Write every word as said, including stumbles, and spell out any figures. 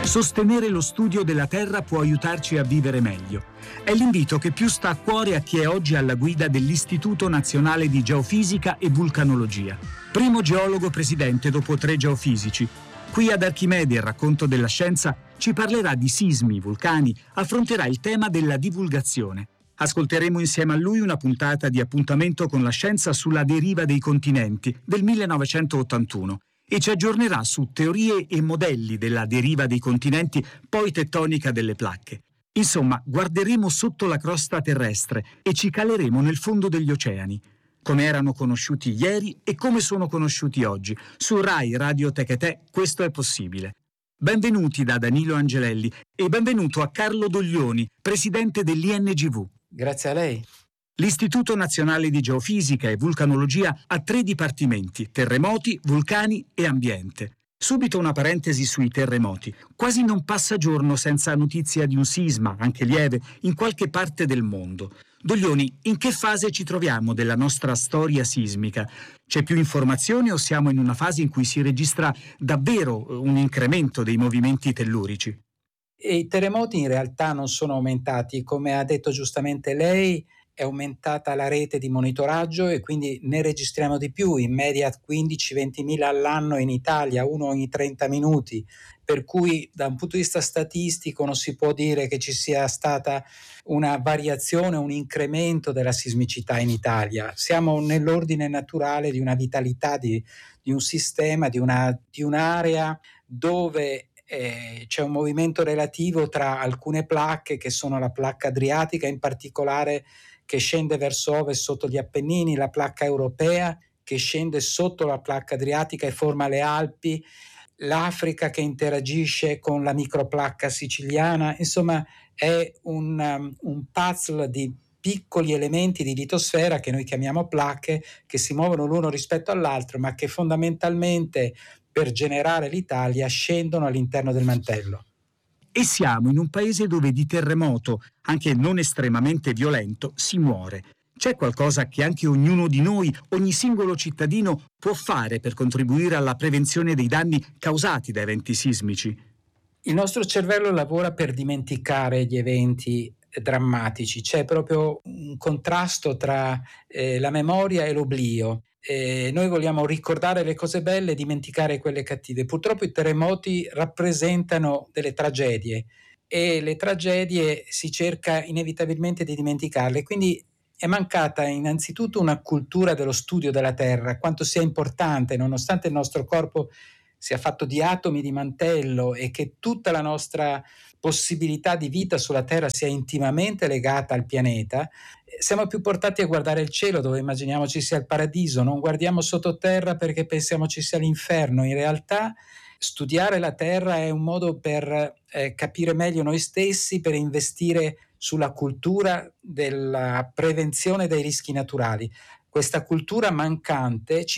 Sostenere lo studio della Terra può aiutarci a vivere meglio. È l'invito che più sta a cuore a chi è oggi alla guida dell'Istituto Nazionale di Geofisica e Vulcanologia. Primo geologo presidente dopo tre geofisici. Qui ad Archimede, il racconto della scienza, ci parlerà di sismi, vulcani, affronterà il tema della divulgazione. Ascolteremo insieme a lui una puntata di Appuntamento con la scienza sulla deriva dei continenti del millenovecentottantuno e ci aggiornerà su teorie e modelli della deriva dei continenti, poi tettonica delle placche. Insomma, guarderemo sotto la crosta terrestre e ci caleremo nel fondo degli oceani, come erano conosciuti ieri e come sono conosciuti oggi. Su Rai Radio Tecetè questo è possibile. Benvenuti da Danilo Angelelli e benvenuto a Carlo Doglioni, presidente dell'I N G V. Grazie a lei. L'Istituto Nazionale di Geofisica e Vulcanologia ha tre dipartimenti: terremoti, vulcani e ambiente. Subito una parentesi sui terremoti. Quasi non passa giorno senza notizia di un sisma, anche lieve, in qualche parte del mondo. Doglioni, in che fase ci troviamo della nostra storia sismica? C'è più informazione o siamo in una fase in cui si registra davvero un incremento dei movimenti tellurici? E i terremoti in realtà non sono aumentati, come ha detto giustamente lei. È aumentata la rete di monitoraggio e quindi ne registriamo di più, in media quindici venti mila all'anno in Italia, uno ogni trenta minuti, per cui da un punto di vista statistico non si può dire che ci sia stata una variazione, un incremento della sismicità in Italia. Siamo nell'ordine naturale di una vitalità di, di un sistema, di, una, di un'area dove Eh, c'è un movimento relativo tra alcune placche, che sono la placca adriatica in particolare, che scende verso ovest sotto gli Appennini, la placca europea che scende sotto la placca adriatica e forma le Alpi, l'Africa che interagisce con la microplacca siciliana. Insomma, è un, um, un puzzle di piccoli elementi di litosfera che noi chiamiamo placche, che si muovono l'uno rispetto all'altro, ma che fondamentalmente per generare l'Italia scendono all'interno del mantello. E siamo in un paese dove di terremoto, anche non estremamente violento, si muore. C'è qualcosa che anche ognuno di noi, ogni singolo cittadino, può fare per contribuire alla prevenzione dei danni causati da eventi sismici? Il nostro cervello lavora per dimenticare gli eventi drammatici. C'è proprio un contrasto tra eh, la memoria e l'oblio. Eh, noi vogliamo ricordare le cose belle e dimenticare quelle cattive. Purtroppo i terremoti rappresentano delle tragedie e le tragedie si cerca inevitabilmente di dimenticarle, quindi è mancata innanzitutto una cultura dello studio della Terra, quanto sia importante, nonostante il nostro corpo sia fatto di atomi di mantello e che tutta la nostra possibilità di vita sulla Terra sia intimamente legata al pianeta, siamo più portati a guardare il cielo, dove immaginiamo ci sia il paradiso, non guardiamo sottoterra perché pensiamo ci sia l'inferno. In realtà studiare la Terra è un modo per eh, capire meglio noi stessi, per investire sulla cultura della prevenzione dei rischi naturali. Questa cultura mancante ci